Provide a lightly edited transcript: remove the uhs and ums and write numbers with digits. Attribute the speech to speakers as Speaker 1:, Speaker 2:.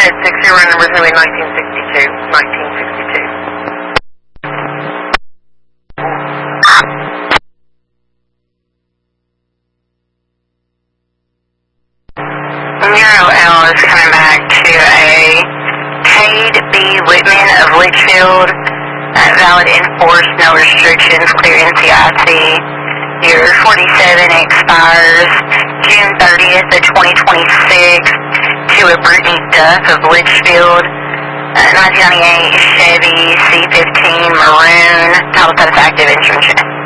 Speaker 1: 560, number is going to be 1962. 1962. Euro L is coming back to a Cade B. Whitman of Litchfield. Valid enforced, no restrictions, clear NCIC. Your 47 expires June 30th of 2026 to a Brittany Duff of Litchfield. 1998 Chevy C15 Maroon. Title status active, insurance check.